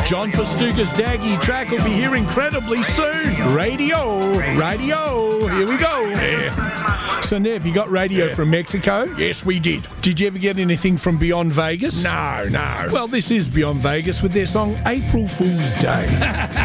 John Festuca's Daggy track will be here incredibly soon. Radio, here we go. Yeah. So, Nev, you got radio from Mexico? Yes, we did. Did you ever get anything from Beyond Vegas? No. Well, this is Beyond Vegas with their song April Fool's Day.